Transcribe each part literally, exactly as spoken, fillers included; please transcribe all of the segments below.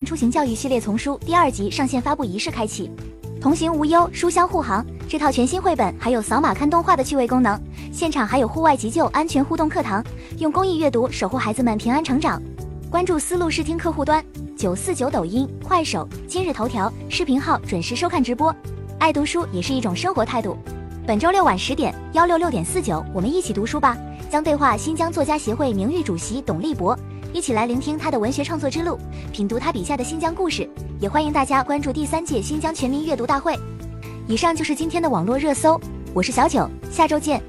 出行教育系列丛书第二集上线发布仪式开启。同行无忧，书香护航。这套全新绘本还有扫码看动画的趣味功能，现场还有户外急救安全互动课堂，用公益阅读守护孩子们平安成长。关注思路视听客户端，九四九抖音、快手、今日头条视频号准时收看直播。爱读书也是一种生活态度。本周六晚十点，幺六六点四九，我们一起读书吧。将对话新疆作家协会名誉主席董立博，一起来聆听他的文学创作之路，品读他笔下的新疆故事。也欢迎大家关注第三届新疆全民阅读大会。以上就是今天的网络热搜，我是小九，下周见。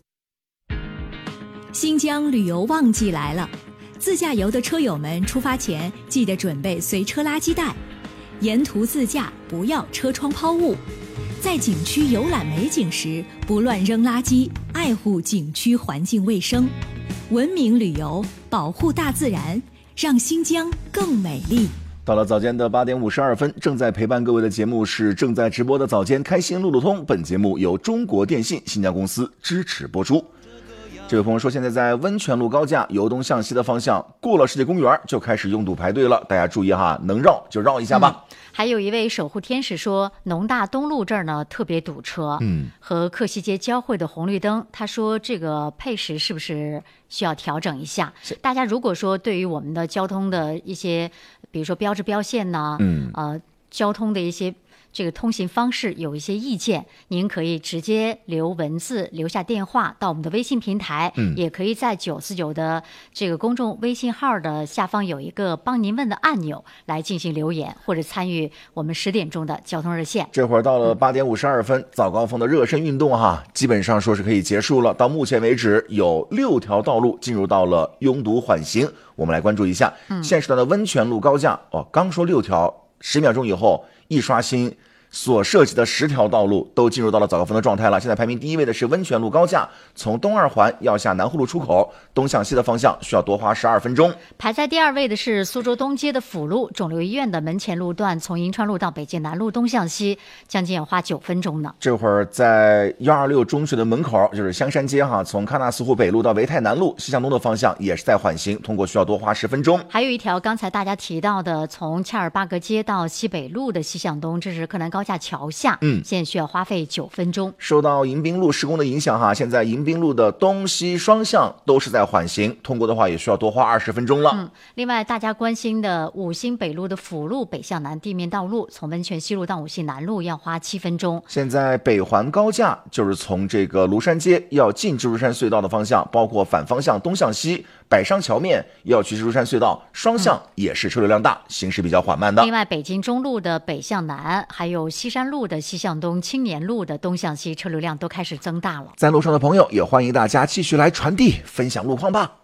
新疆旅游旺季来了，自驾游的车友们出发前记得准备随车垃圾袋，沿途自驾不要车窗抛物，在景区游览美景时不乱扔垃圾，爱护景区环境卫生，文明旅游，保护大自然，让新疆更美丽。 到了早间的八点五十二分，正在陪伴各位的节目是正在直播的早间开心路路通。本节目由中国电信新疆公司支持播出。这位朋友说，现在在温泉路高架由东向西的方向，过了世界公园就开始拥堵排队了，大家注意哈，能绕就绕一下吧。 嗯、还有一位守护天使说，农大东路这儿呢特别堵车，嗯，和克西街交汇的红绿灯，他说这个配时是不是需要调整一下？大家如果说对于我们的交通的一些，比如说标志标线呢，嗯，呃，交通的一些这个通行方式有一些意见，您可以直接留文字，留下电话到我们的微信平台，嗯，也可以在九四九的这个公众微信号的下方有一个帮您问的按钮来进行留言，或者参与我们十点钟的交通热线。 这会儿到了八点五十二分，嗯、早高峰的热身运动哈，基本上说是可以结束了。到目前为止，有六条道路进入到了拥堵缓行，我们来关注一下。嗯，现时段的温泉路高架哦，刚说六条，十秒钟以后一刷新。所涉及的十条道路都进入到了早高峰的状态了。现在排名第一位的是温泉路高架，从东二环要下南湖路出口，东向西的方向需要多花十二分钟。 排在第二位的是苏州东街的辅路肿瘤医院的门前路段，从银川路到北京南路东向西，将近要花九分钟呢。 这会儿在幺二六中学的门口，就是香山街哈，从喀纳斯湖北路到维泰南路西向东的方向也是在缓行，通过需要多花十分钟。 还有一条刚才大家提到的，从恰尔巴格街到西北路的西向东，这是柯南高架桥下，嗯，现在需要花费九分钟。 受到迎宾路施工的影响哈，现在迎宾路的东西双向都是在缓行，通过的话也需要多花二十分钟了。 嗯，另外大家关心的五星北路的辅路北向南地面道路，从温泉西路到五星南路要花七分钟。 现在北环高架就是从这个庐山街要进蜘蛛山隧道的方向，包括反方向东向西百商桥面要去蜘蛛山隧道，双向也是车流量大，嗯、行驶比较缓慢的。 另外北京中路的北向南，还有西山路的西向东，青年路的东向西，车流量都开始增大了。 在路上的朋友也欢迎大家继续来传递分享路况吧。